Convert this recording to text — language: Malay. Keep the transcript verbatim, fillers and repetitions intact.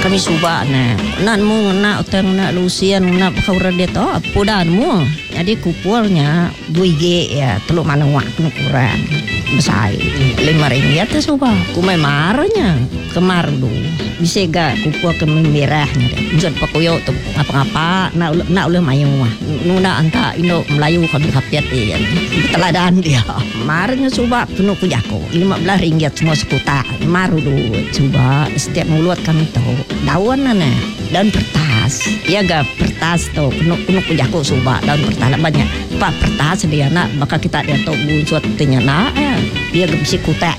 kami suba na nan mo na utang na lusian na kaura dito pudan mo jadi kupulnya dua G ya teluk manang waktu kurang besai lima ringgit tu suba kumai marnya kemar du bisa ga kupul ke merahnya deh jod pakuyo tu apa-apa nak nak uleh mayu mah nuna anta Indo Melayu kalau kapiat ya teladan dia marnya suba penuh kujako lima belas ringgit semua sekuta maru du coba setiap mulut kami tahu daun nana daun pertas ya ga pertas tu penuh penuh kujako suba daun pertas banyak pak pertas dia nak bakal kita dia tahu buat tanya nak dia bisa kutak